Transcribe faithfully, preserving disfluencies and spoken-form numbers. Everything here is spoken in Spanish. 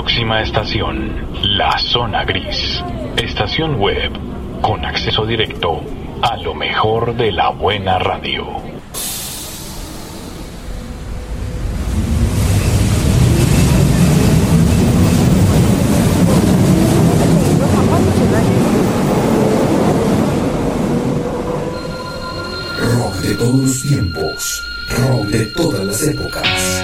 Próxima estación, La Zona Gris. Estación web con acceso directo a lo mejor de la buena radio. Rock de todos los tiempos, rock de todas las épocas.